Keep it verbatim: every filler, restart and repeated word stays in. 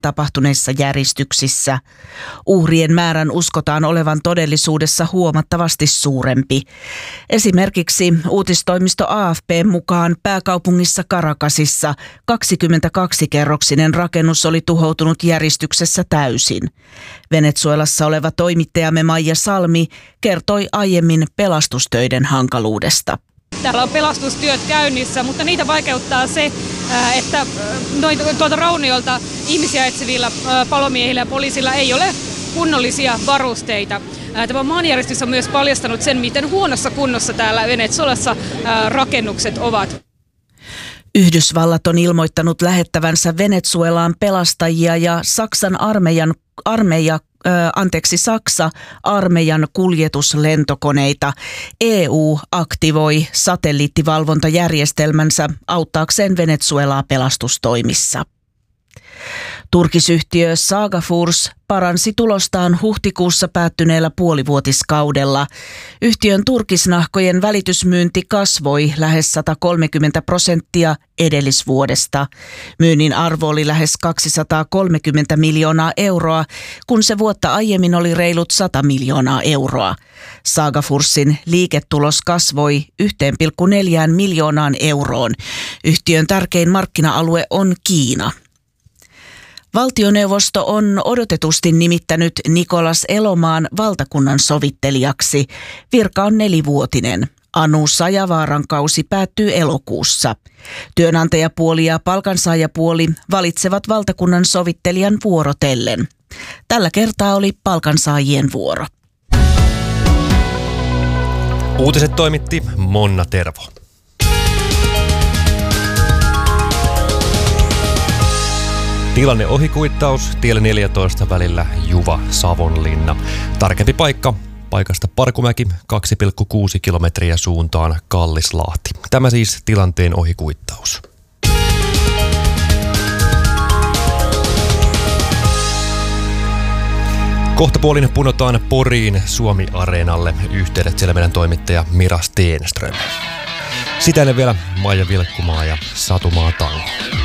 tapahtuneissa järjestyksissä. Uhrien määrän uskotaan olevan todellisuudessa huomattavasti suurempi. Esimerkiksi uutistoimisto A F P:n mukaan pääkaupungissa Caracasissa kaksikymmentäkaksi-kerroksinen rakennus oli tuhoutunut järjestyksessä täysin. Venezuelassa oleva toimittajamme Maija Salmi kertoi aiemmin pelastustöiden hankaluudesta. Täällä on pelastustyöt käynnissä, mutta niitä vaikeuttaa se, että tuolta rauniolta ihmisiä etsivillä palomiehillä ja poliisilla ei ole kunnollisia varusteita. Tämä maanjäristys on myös paljastanut sen, miten huonossa kunnossa täällä Venezuelassa rakennukset ovat. Yhdysvallat on ilmoittanut lähettävänsä Venezuelaan pelastajia ja Saksan armeijan armeija Anteeksi, Saksa armeijan kuljetuslentokoneita. E U aktivoi satelliittivalvontajärjestelmänsä auttaakseen Venezuelaa pelastustoimissa. Turkisyhtiö Saga Furs paransi tulostaan huhtikuussa päättyneellä puolivuotiskaudella. Yhtiön turkisnahkojen välitysmyynti kasvoi lähes sata kolmekymmentä prosenttia edellisvuodesta. Myynnin arvo oli lähes kaksisataakolmekymmentä miljoonaa euroa, kun se vuotta aiemmin oli reilut sata miljoonaa euroa. Saga Fursin liiketulos kasvoi yksi pilkku neljä miljoonaan euroon. Yhtiön tärkein markkina-alue on Kiina. Valtioneuvosto on odotetusti nimittänyt Nicolas Elomaan valtakunnan sovittelijaksi. Virka on nelivuotinen. Anu Sajavaaran kausi päättyy elokuussa. Työnantajapuoli ja palkansaajapuoli valitsevat valtakunnan sovittelijan vuorotellen. Tällä kertaa oli palkansaajien vuoro. Uutiset toimitti Monna Tervo. Tilanne ohikuittaus tielle neljätoista välillä Juva-Savonlinna. Tarkempi paikka paikasta Parkumäki kaksi pilkku kuusi kilometriä suuntaan Kallislahti. Tämä siis tilanteen ohikuittaus. Kohtapuolin punotaan Poriin Suomi-areenalle. Yhteydet siellä meidän toimittaja Mira Stenström. Sitä ennen vielä Maija Vilkkumaa ja Satu Maatalo.